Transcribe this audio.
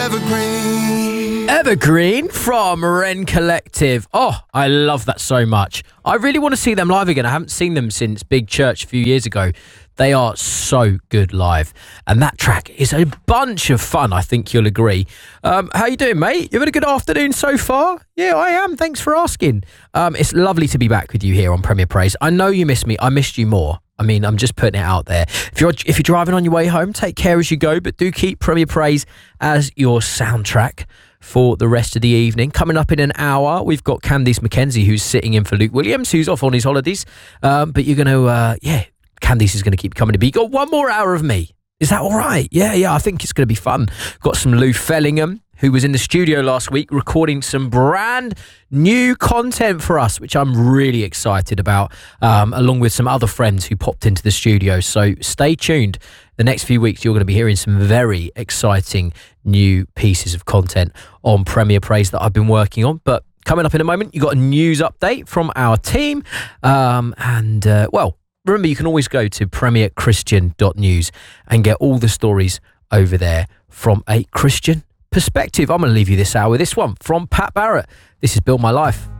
Evergreen from Ren Collective. Oh, I love that so much. I really want to see them live again. I haven't seen them since Big Church a few years ago. They are so good live. And that track is a bunch of fun, I think you'll agree. How you doing, mate? You having a good afternoon so far? Yeah, I am. Thanks for asking. It's lovely to be back with you here on Premier Praise. I know you missed me. I missed you more. I mean, I'm just putting it out there. If you're driving on your way home, take care as you go, but do keep Premier Praise as your soundtrack for the rest of the evening. Coming up in an hour, we've got Candice McKenzie, who's sitting in for Luke Williams, who's off on his holidays. But you're going to, Candice is going to keep coming to be. You got one more hour of me. Is that all right? Yeah, I think it's going to be fun. Got some Lou Fellingham, who was in the studio last week recording some brand new content for us, which I'm really excited about, along with some other friends who popped into the studio. So stay tuned. The next few weeks, you're going to be hearing some very exciting new pieces of content on Premier Praise that I've been working on. But coming up in a moment, you've got a news update from our team. Remember, you can always go to premierchristian.news and get all the stories over there from a Christian perspective. I'm going to leave you this hour with this one from Pat Barrett. This is Build My Life.